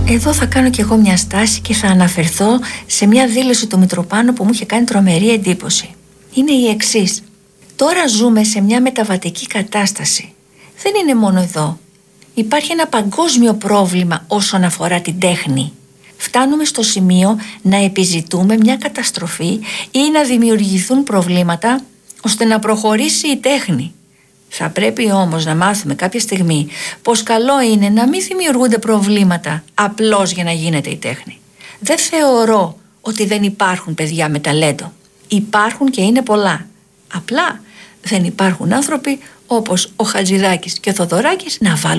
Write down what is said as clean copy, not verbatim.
Εδώ θα κάνω κι εγώ μια στάση και θα αναφερθώ σε μια δήλωση του Μητροπάνου που μου είχε κάνει τρομερή εντύπωση. Είναι η εξής. Τώρα ζούμε σε μια μεταβατική κατάσταση. Δεν είναι μόνο εδώ. Υπάρχει ένα παγκόσμιο πρόβλημα όσον αφορά την τέχνη. Φτάνουμε στο σημείο να επιζητούμε μια καταστροφή ή να δημιουργηθούν προβλήματα ώστε να προχωρήσει η τέχνη. Θα πρέπει όμως να μάθουμε κάποια στιγμή πως καλό είναι να μην δημιουργούνται προβλήματα απλώς για να γίνεται η τέχνη. Δεν θεωρώ ότι δεν υπάρχουν παιδιά με ταλέντο. Υπάρχουν και είναι πολλά. Απλά δεν υπάρχουν άνθρωποι όπως ο Χατζηδάκης και ο Θοδωράκης να βάλουν